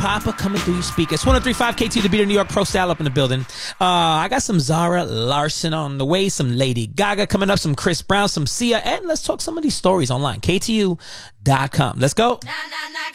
Papa coming through your speakers. 103.5 KT, the Beat of New York, Pro Style up in the building. I got some Zara Larson on the way, some Lady Gaga coming up, some Chris Brown, some Sia, and let's talk some of these stories online. KTU.com. Let's go.